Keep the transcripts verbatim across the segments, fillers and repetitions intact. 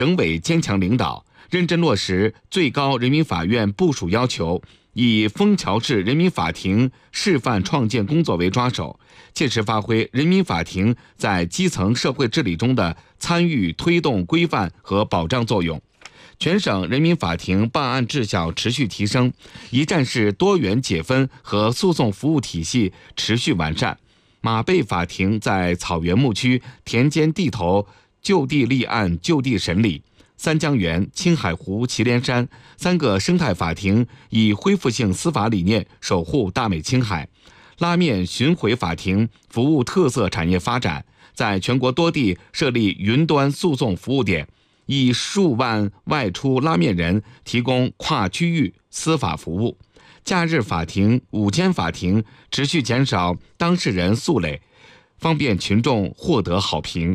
省委坚强领导，认真落实最高人民法院部署要求，以枫桥市人民法庭示范创建工作为抓手，切实发挥人民法庭在基层社会治理中的参与、推动、规范和保障作用。全省人民法庭办案质效持续提升，一站式多元解分和诉讼服务体系持续完善。马背法庭在草原牧区、田间地头就地立案、就地审理。三江源、青海湖、祁连山三个生态法庭以恢复性司法理念守护大美青海。拉面巡回法庭服务特色产业发展，在全国多地设立云端诉讼服务点，以数万外出拉面人提供跨区域司法服务。假日法庭、午间法庭持续减少当事人诉累，方便群众获得好评。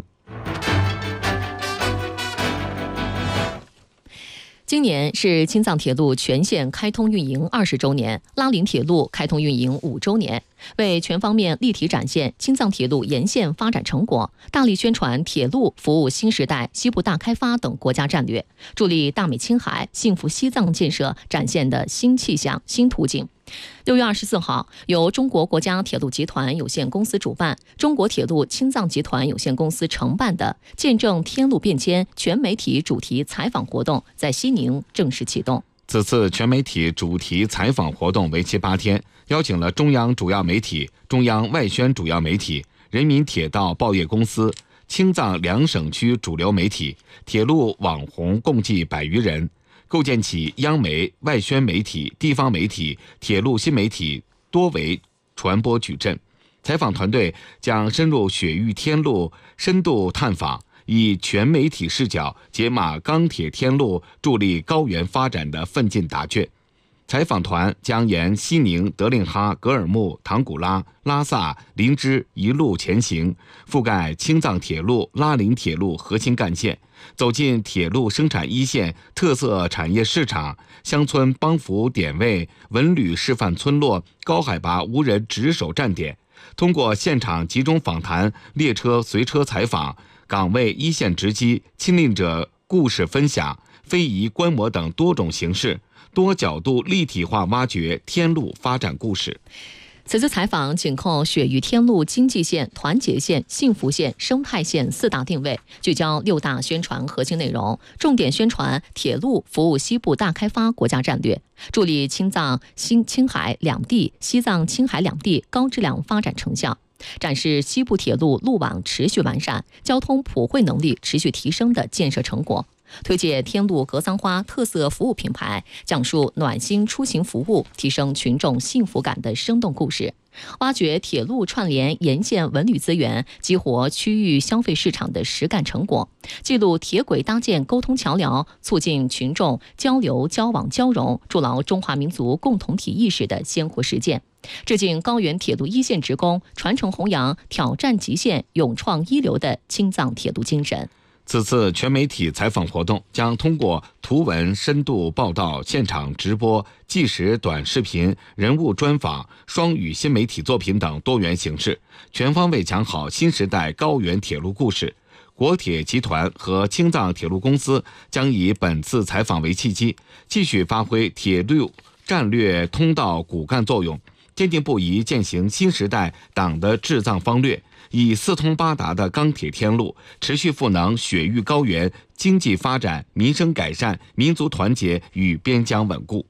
今年是青藏铁路全线开通运营二十周年，拉林铁路开通运营五周年。为全方面立体展现青藏铁路沿线发展成果，大力宣传铁路服务新时代、西部大开发等国家战略，助力大美青海、幸福西藏建设展现的新气象、新图景。六月二十四号，由中国国家铁路集团有限公司主办、中国铁路青藏集团有限公司承办的“见证天路变迁”全媒体主题采访活动在西宁正式启动。 此次全媒体主题采访活动为期八天，邀请了中央主要媒体、中央外宣主要媒体、人民铁道报业公司、青藏两省区主流媒体、铁路网红共计百余人，构建起央媒、外宣媒体、地方媒体、铁路新媒体多维传播矩阵。采访团队将深入雪域天路深度探访，以全媒体视角解码钢铁天路助力高原发展的奋进答卷。采访团将沿西宁、德令哈、格尔木、唐古拉、拉萨、林芝一路前行，覆盖青藏铁路、拉林铁路核心干线，走进铁路生产一线、特色产业市场、乡村帮扶点位、文旅示范村落、高海拔无人值守站点。通过现场集中访谈、列车随车采访、岗位一线直击、亲历者故事分享、非遗观摩等多种形式，多角度立体化挖掘天路发展故事。 此次采访紧扣雪域天路经济线、团结线、幸福线、生态线四大定位，聚焦六大宣传核心内容，重点宣传铁路服务西部大开发国家战略，助力青藏、新青海两地、西藏、青海两地高质量发展成效，展示西部铁路路网持续完善、交通普惠能力持续提升的建设成果。推介天路格桑花特色服务品牌，讲述暖心出行服务，提升群众幸福感的生动故事，挖掘铁路串联沿线文旅资源，激活区域消费市场的实干成果，记录铁轨搭建沟通桥梁，促进群众交流交往交融，筑牢中华民族共同体意识的鲜活实践，致敬高原铁路一线职工，传承弘扬挑战极限、勇创一流的青藏铁路精神。 此次全媒体采访活动将通过图文深度报道、现场直播、纪实短视频、人物专访、双语新媒体作品等多元形式，全方位讲好新时代高原铁路故事。国铁集团和青藏铁路公司将以本次采访为契机，继续发挥铁路战略通道骨干作用，坚定不移践行新时代党的治藏方略，以四通八达的钢铁天路，持续赋能雪域高原经济发展、民生改善、民族团结与边疆稳固。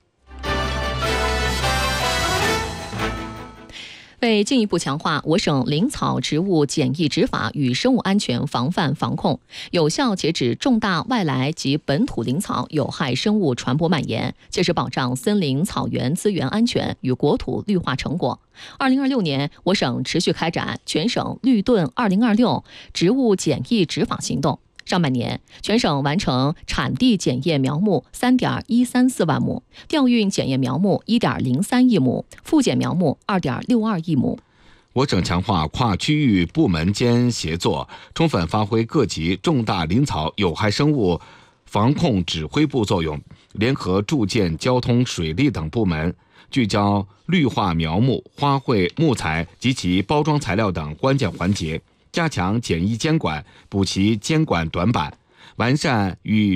为进一步强化我省林草植物检疫执法与生物安全防范防控，有效截止重大外来及本土林草有害生物传播蔓延，切实保障森林草原资源安全与国土绿化成果。二零二六年，我省持续开展全省绿盾二零二六植物检疫执法行动。上半年，全省完成产地检验苗木 三点一三四万亩，调运检验苗木 一点零三亿亩，复检苗木 二点六二亿亩。 我省强化跨区域部门间协作，充分发挥各级重大林草有害生物防控指挥部作用，联合住建、交通、水利等部门，聚焦绿化苗木、花卉、木材及其包装材料等关键环节，加强检疫监管，补齐监管短板。 完善与